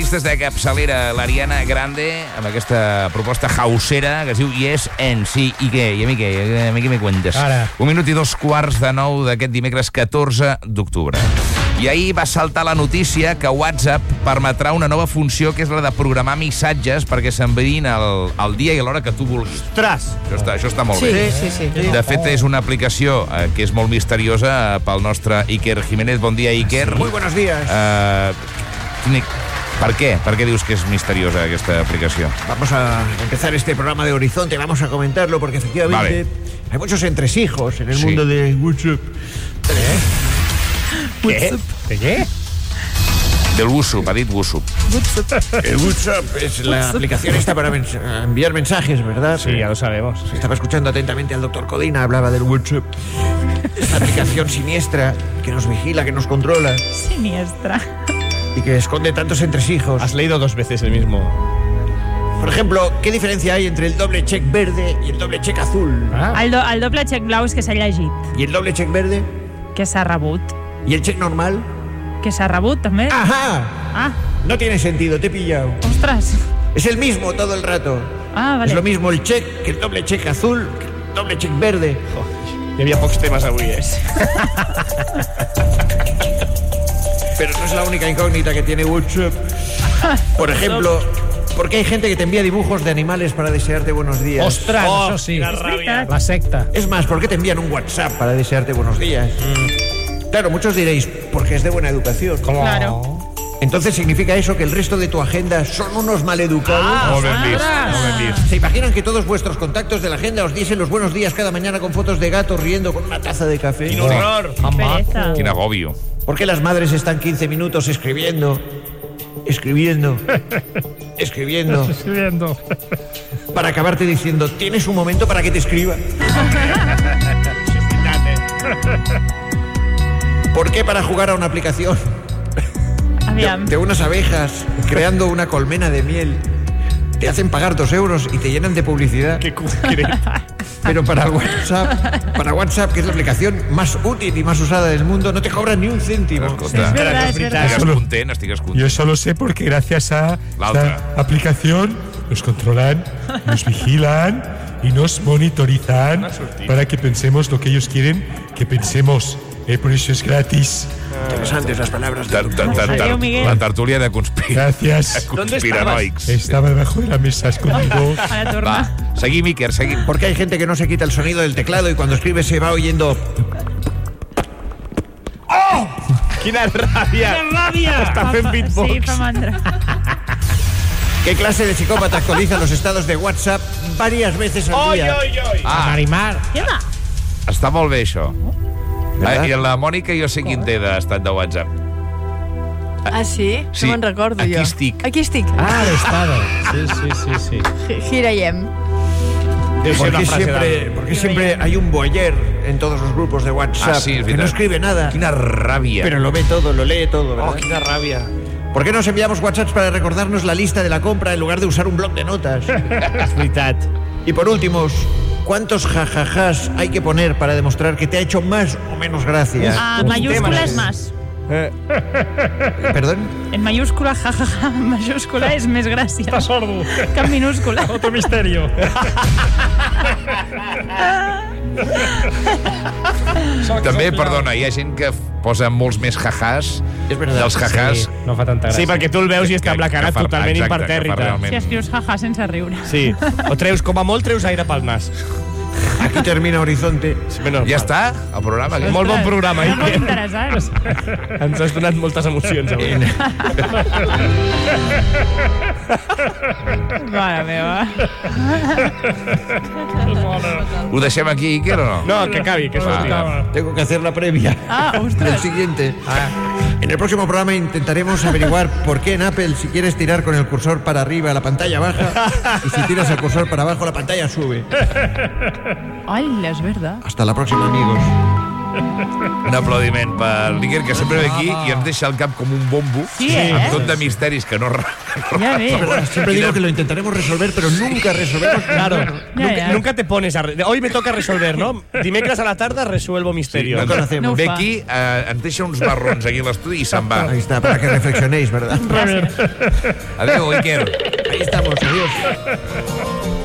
artistes de capçalera, l'Ariana Grande, amb aquesta proposta hausera que es diu Yes and Sí. I què? I a mi què? A mi què me cuentes? Ara. 1:02 d'aquest dimecres 14 d'octubre. I ahir va saltar la notícia que WhatsApp permetrà una nova funció, que és la de programar missatges perquè s'enviïn al dia i a l'hora que tu vulguis. Ostres! Això està molt bé. Sí. De fet, és una aplicació que és molt misteriosa pel nostre Iker Jiménez. Bon dia, Iker. Muy buenos días. ¿Per qué? ¿Por qué dius que es misteriosa esta aplicación? Vamos a empezar este programa de Horizonte, vamos a comentarlo porque efectivamente hay muchos entresijos en el mundo de WhatsApp. ¿De qué? Del WhatsApp, ha dit WhatsApp. El WhatsApp es la aplicación esta para enviar mensajes, ¿verdad? Sí, ya lo sabemos. Estaba escuchando atentamente al doctor Codina, hablaba del WhatsApp. Esta aplicación siniestra que nos vigila, que nos controla Siniestra. y que esconde tantos entresijos. Has leído 2 veces el mismo. Por ejemplo, ¿qué diferencia hay entre el doble check verde y el doble check azul? El doble xec blau és que s'ha llegit, ¿Y el doble check verde? que s'ha rebut. ¿Y el check normal? Que s'ha rebut, també. ¡Ajá! Ah, No tiene sentido, te he pillado. ostres. Es el mismo todo el rato. Ah, vale. Es lo mismo el check que el doble check azul, que el doble check verde. Hi havia pocs temes avui, Pero no es la única incógnita que tiene WhatsApp. Por ejemplo, ¿por qué hay gente que te envía dibujos de animales para desearte buenos días? Ostres, això sí. És veritat. La secta. Es más, ¿por qué te envían un WhatsApp para desearte buenos días? Claro, muchos diréis, porque es de buena educación. Claro. Entonces significa eso que el resto de tu agenda son unos maleducados. Molt ben vist, molt ben vist. ¿Se imaginan que todos vuestros contactos de la agenda os diesen los buenos días cada mañana con fotos de gatos riendo con una taza de café? Quin horror! Pereza. Quin agobio. ¿Por qué las madres están 15 minutos escribiendo para acabarte diciendo, ¿tienes un momento para que te escriba? ¿Por qué para jugar a una aplicación Aviam. de unas abejas creando una colmena de miel te hacen pagar 2 euros y te llenan de publicidad? Que concret. Pero para WhatsApp, que es la aplicación más útil y más usada del mundo, no te cobran ni un céntimo. Escolta, Es verdad, es verdad. estigues content. Yo solo sé porque gracias a La otra. esta aplicación nos controlan, nos vigilan y nos monitorizan para que pensemos lo que ellos quieren que pensemos. Por eso es gratis. Interesantes las palabras. Adéu, Miguel. La tertúlia de Gracias. conspiranoics. Estaba debajo de la mesa escondido. Ara torna. Va, seguim, Iker, seguim. Porque hay gente que no se quita el sonido del teclado y cuando escribe se va oyendo. Quina ràbia! Està fent Sí, beatbox. fa mandra. ¿Qué clase de psicópata actualiza los estados de WhatsApp varias veces al día? Marimar. Què va? Està molt bé, això. ¿Verdad? I la Mònica jo sé quin té d'estat de WhatsApp. Ah, sí? Sí. No me'n recordo Aquí jo. estic. Aquí estic. Ah, l'estado. Sí. Gira i em. ¿Por qué siempre hay un boyer en todos los grupos de WhatsApp Ah, sí, és que no veritat. escribe nada, Quina ràbia. pero lo ve todo, lo lee todo, ¿verdad? Quina ràbia. ¿Por qué nos enviamos WhatsApps para recordarnos la lista de la compra en lugar de usar un bloc de notas? És veritat. Y por último, ¿cuántos jajajas hay que poner para demostrar que te ha hecho más o menos gracia? Mayúscula és más. ¿Perdón? En mayúscula, jajaja, en mayúscula és més gràcia. Està sordo. Que en minúscula. Otro misterio. També, perdona, hi ha gent que posa molts més jajàs És veritat. dels jajàs. Sí, no fa tanta gràcia. Sí, perquè tu el veus i està amb la cara que fa- totalment exacte, que fa impertèrrita. realment. Si escrius jaja sense riure. Sí. O treus, com a molt, treus aire pel nas. Aquí termina Horizonte. Ja està, el programa. Aquest? Molt bon programa, Era molt Iker. interessant. Ens has donat moltes emocions avui. Mare meva. Ho deixem aquí, Iker, o no? No, que acabi, que surti. Tengo que hacer la previa Ah, del ostres. siguiente. En el próximo programa intentaremos averiguar por qué en Apple si quieres tirar con el cursor para arriba la pantalla baja y si tiras el cursor para abajo la pantalla sube. Hola, és verdad. Hasta la próxima, amigos. Un aplaudiment per l'Iker, que sempre ve aquí i ens deixa el cap com un bombo, Sí, amb tot de misteris que no... Ja ves. Siempre digo que lo intentaremos resolver, pero nunca resolvemos. Claro, Ya. nunca te pones a... Hoy me toca resolver, ¿no? Dimecres a la tarda resuelvo misterio. Nunca lo No hacemos. ho Ve fa. aquí, ens deixa uns marrons aquí a l'estudi i se'n va. Ahí está, para que reflexionéis, ¿verdad? Gràcies. Adéu, Iker. Ahí estamos, adiós.